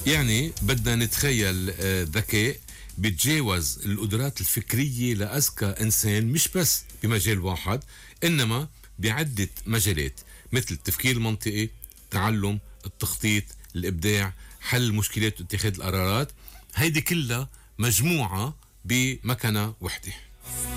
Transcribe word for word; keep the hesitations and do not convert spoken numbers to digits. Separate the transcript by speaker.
Speaker 1: يعني بدنا نتخيل آه، ذكاء بتجاوز القدرات الفكرية لأذكى إنسان، مش بس بمجال واحد إنما بعدة مجالات، مثل التفكير المنطقي، التعلم، التخطيط، الإبداع، حل المشكلات واتخاذ القرارات. هيدي كلها مجموعة بمكنة وحدة.